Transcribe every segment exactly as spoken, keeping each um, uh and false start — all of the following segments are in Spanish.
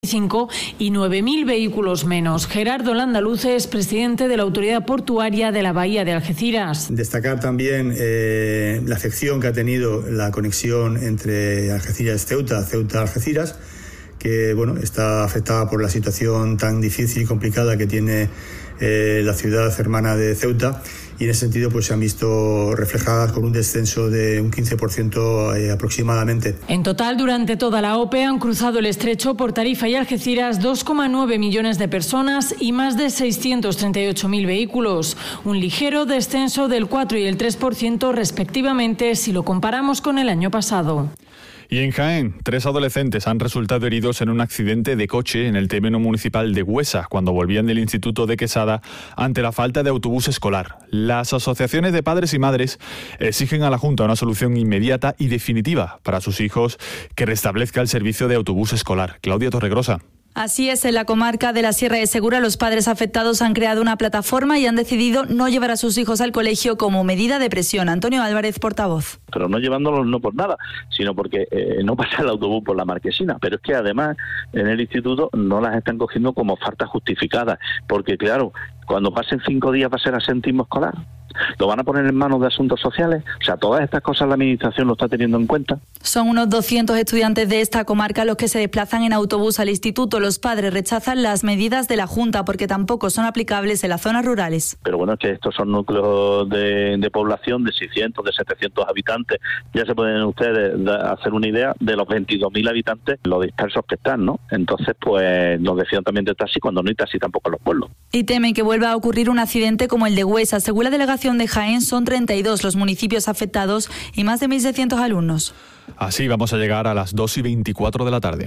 y nueve mil vehículos menos. Gerardo Landaluce es presidente de la Autoridad Portuaria de la Bahía de Algeciras. Destacar también eh, la afección que ha tenido la conexión entre Algeciras-Ceuta, Ceuta-Algeciras, que bueno, está afectada por la situación tan difícil y complicada que tiene eh, la ciudad hermana de Ceuta, y en ese sentido pues se han visto reflejadas con un descenso de un quince por ciento eh, aproximadamente. En total, durante toda la O P E han cruzado el estrecho por Tarifa y Algeciras dos coma nueve millones de personas y más de seiscientos treinta y ocho mil vehículos, un ligero descenso del cuatro y el tres por ciento respectivamente si lo comparamos con el año pasado. Y en Jaén, tres adolescentes han resultado heridos en un accidente de coche en el término municipal de Güesa, cuando volvían del Instituto de Quesada ante la falta de autobús escolar. Las asociaciones de padres y madres exigen a la Junta una solución inmediata y definitiva para sus hijos que restablezca el servicio de autobús escolar. Claudia Torregrosa. Así es, en la comarca de la Sierra de Segura los padres afectados han creado una plataforma y han decidido no llevar a sus hijos al colegio como medida de presión. Antonio Álvarez, portavoz. Pero no llevándolos no por nada, sino porque eh, no pasa el autobús por la Marquesina. Pero es que además en el instituto no las están cogiendo como falta justificada, porque claro, cuando pasen cinco días va a ser asentismo escolar. ¿Lo van a poner en manos de asuntos sociales? O sea, todas estas cosas la administración lo está teniendo en cuenta. Son unos doscientos estudiantes de esta comarca los que se desplazan en autobús al instituto. Los padres rechazan las medidas de la Junta porque tampoco son aplicables en las zonas rurales. Pero bueno, es que estos son núcleos de, de población de seiscientos, de setecientos habitantes. Ya se pueden ustedes hacer una idea de los veintidós mil habitantes, los dispersos que están, ¿no? Entonces, pues nos decían también de taxi cuando no hay taxi tampoco en los pueblos. Y temen que vuelva a ocurrir un accidente como el de Güesa. Según la delegación de Jaén, son treinta y dos los municipios afectados y más de mil seiscientos alumnos. Así vamos a llegar a las dos y veinticuatro de la tarde.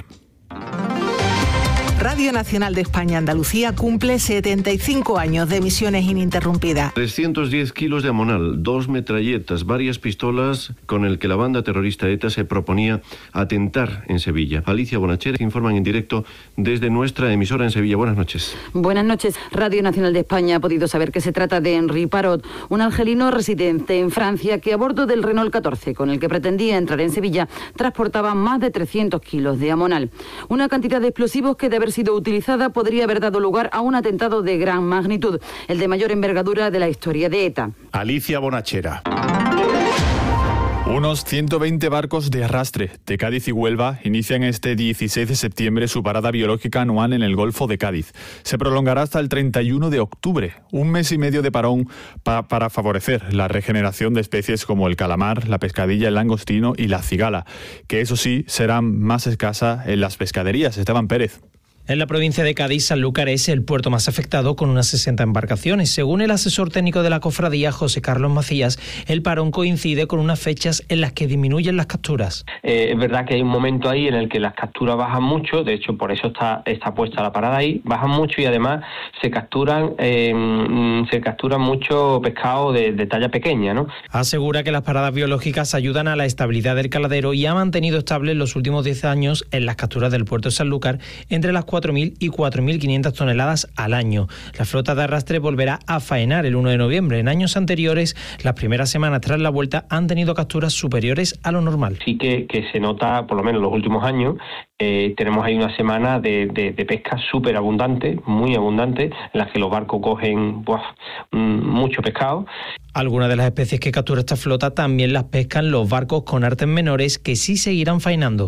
Radio Nacional de España Andalucía cumple setenta y cinco años de emisiones ininterrumpidas. trescientos diez kilos de amonal, dos metralletas, varias pistolas con el que la banda terrorista ETA se proponía atentar en Sevilla. Alicia Bonachera, que informan en directo desde nuestra emisora en Sevilla. Buenas noches. Buenas noches. Radio Nacional de España ha podido saber que se trata de Henri Parot, un argelino residente en Francia que a bordo del Renault catorce, con el que pretendía entrar en Sevilla, transportaba más de trescientos kilos de amonal. Una cantidad de explosivos que de haber sido utilizada podría haber dado lugar a un atentado de gran magnitud, el de mayor envergadura de la historia de ETA. Alicia Bonachera. Unos ciento veinte barcos de arrastre de Cádiz y Huelva inician este dieciséis de septiembre su parada biológica anual en el Golfo de Cádiz. Se prolongará hasta el treinta y uno de octubre, un mes y medio de parón pa- para favorecer la regeneración de especies como el calamar, la pescadilla, el langostino y la cigala, que eso sí serán más escasas en las pescaderías. Esteban Pérez. En la provincia de Cádiz, Sanlúcar es el puerto más afectado con unas sesenta embarcaciones. Según el asesor técnico de la cofradía, José Carlos Macías, el parón coincide con unas fechas en las que disminuyen las capturas. Eh, es verdad que hay un momento ahí en el que las capturas bajan mucho, de hecho por eso está, está puesta la parada ahí, bajan mucho y además se capturan eh, se capturan mucho pescado de, de talla pequeña, ¿no? Asegura que las paradas biológicas ayudan a la estabilidad del caladero y ha mantenido estable en los últimos diez años en las capturas del puerto de Sanlúcar entre las cuatro mil y cuatro mil quinientas toneladas al año. La flota de arrastre volverá a faenar el uno de noviembre. En años anteriores, las primeras semanas tras la vuelta han tenido capturas superiores a lo normal. Sí que, que se nota, por lo menos en los últimos años, eh, tenemos ahí una semana de, de, de pesca súper abundante, muy abundante, en las que los barcos cogen buah, mucho pescado. Algunas de las especies que captura esta flota también las pescan los barcos con artes menores que sí seguirán faenando.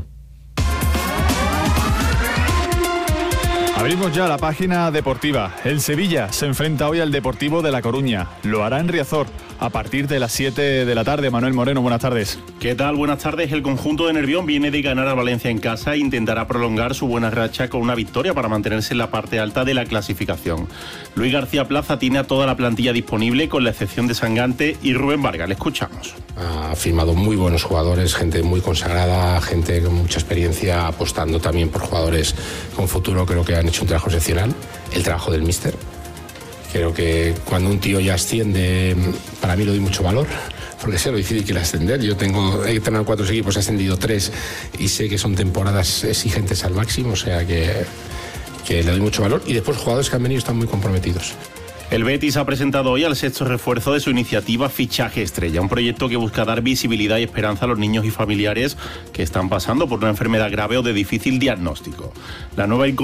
Abrimos ya la página deportiva. El Sevilla se enfrenta hoy al Deportivo de La Coruña. Lo hará en Riazor a partir de las siete de la tarde. Manuel Moreno, buenas tardes. ¿Qué tal? Buenas tardes. El conjunto de Nervión viene de ganar a Valencia en casa e intentará prolongar su buena racha con una victoria para mantenerse en la parte alta de la clasificación. Luis García Plaza tiene a toda la plantilla disponible con la excepción de Sangante y Rubén Vargas. Le escuchamos. Ha firmado muy buenos jugadores, gente muy consagrada, gente con mucha experiencia, apostando también por jugadores con futuro. Creo que han hecho un trabajo excepcional. El trabajo del míster. Creo que cuando un tío ya asciende, para mí le doy mucho valor, porque sé lo difícil que es ascender. Yo tengo, he entrenado cuatro equipos, he ascendido tres y sé que son temporadas exigentes al máximo, o sea que, que le doy mucho valor. Y después jugadores que han venido están muy comprometidos. El Betis ha presentado hoy al sexto refuerzo de su iniciativa Fichaje Estrella, un proyecto que busca dar visibilidad y esperanza a los niños y familiares que están pasando por una enfermedad grave o de difícil diagnóstico. La nueva